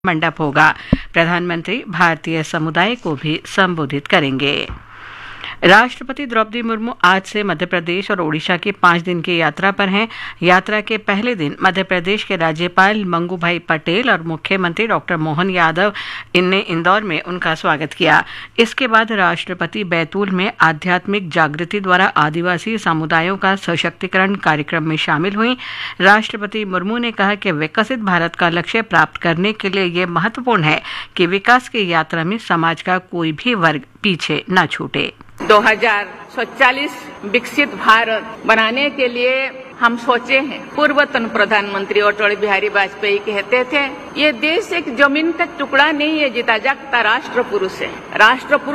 मंडप होगा। प्रधानमंत्री भारतीय समुदाय को भी संबोधित करेंगे। राष्ट्रपति द्रौपदी मुर्मू आज से मध्य प्रदेश और ओडिशा की 5 दिन की यात्रा पर हैं। यात्रा के पहले दिन मध्य प्रदेश के राज्यपाल मंगूभाई पटेल और मुख्यमंत्री डॉक्टर मोहन यादव ने इंदौर में उनका स्वागत किया। इसके बाद राष्ट्रपति बैतूल में आध्यात्मिक जागृति द्वारा आदिवासी समुदायों का सशक्तिकरण कार्यक्रम में शामिल हुई। राष्ट्रपति मुर्मू ने कहा कि विकसित भारत का लक्ष्य प्राप्त करने के लिए यह महत्वपूर्ण है कि विकास की यात्रा में समाज का कोई भी वर्ग पीछे न छूटे। 2047 विकसित भारत बनाने के लिए हम सोचे हैं। पूर्वतन प्रधानमंत्री अटल बिहारी वाजपेयी कहते थे, ये देश एक जमीन का टुकड़ा नहीं है, जीता जागता राष्ट्र पुरुष है। राष्ट्र पुरुष